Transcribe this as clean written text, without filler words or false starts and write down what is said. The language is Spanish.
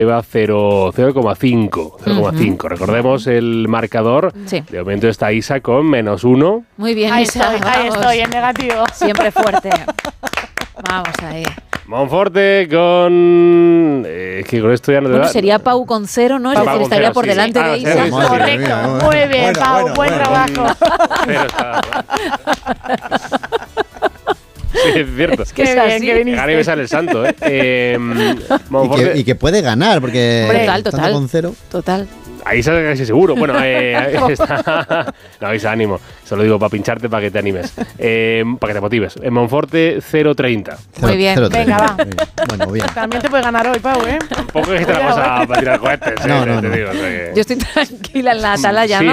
lleva 0,5. 0,5. Recordemos el marcador. Sí. De momento está Isa con -1. Muy bien, Ahí Isa, estoy, vamos. en negativo. Siempre fuerte. Vamos ahí. Monforte con... que con esto ya no te Bueno, da... sería Pau con 0, ¿no? Es Pau decir, con estaría 0, por sí, delante sí. de Ah, Isa. sí, Correcto. Muy bien, Pau. Buen trabajo. Cero está. Sí, es cierto. Es que es así. que viniste. Gana y me sale el santo, ¿eh? Monforte... Y que puede ganar, porque Total, estando total. con 0. Total. Ahí sale casi seguro. Bueno, ahí está. No, Isa, ánimo. Se lo digo para pincharte, para que te animes. Para que te motives. En Monforte, 0,30. Muy bien. Venga, va. Bueno, bien. También te puede ganar hoy, Pau, ¿eh? Tampoco es que te la vas a tirar cohetes, No, no, te no. digo. O sea que... Yo estoy tranquila en la atalaya, Sí, ¿no?